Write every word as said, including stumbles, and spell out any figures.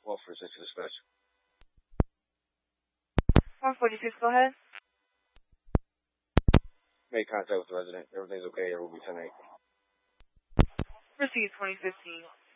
one forty-six dispatch. one forty-six, go ahead. Made contact with the resident. Everything's okay. There will be ten eight. Proceed twenty fifteen.